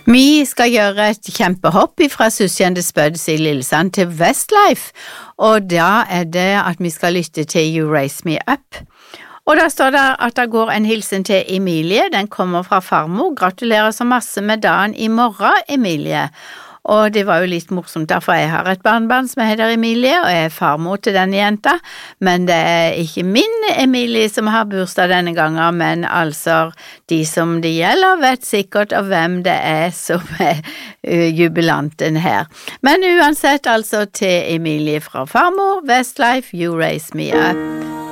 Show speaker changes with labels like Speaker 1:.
Speaker 1: Vi skal gjøre et kjempehopp fra Susanne Spuds i Lillesand til Westlife, og da det at vi skal lytte til You Raise Me Up. Og da står det at det går en hilsen til Emilie, den kommer fra farmor. Gratulerer så masse med dagen i morgen, Emilie. Og det var jo litt morsomt, derfor jeg har et barnebarn som heter Emilie, og jeg farmor til denne jenta, men det ikke min Emilie som har bursdag denne gangen, men altså de som det gjelder vet sikkert av hvem det som jubilanten her. Men uansett altså til Emilie fra farmor, Westlife, You Raise Me Up.